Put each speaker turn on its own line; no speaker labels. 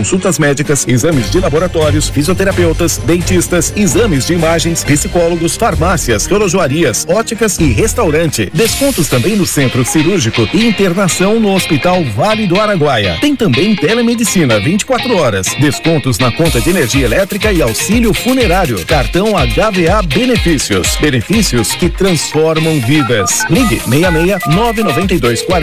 consultas médicas, exames de laboratórios, fisioterapeutas, dentistas, exames de imagens, psicólogos, farmácias, relojoarias, óticas e restaurante. Descontos também no centro cirúrgico e internação no Hospital Vale do Araguaia. Tem também telemedicina 24 horas. Descontos na conta de energia elétrica e auxílio funerário. Cartão HVA Benefícios. Benefícios que transformam vidas. Ligue 66 992 40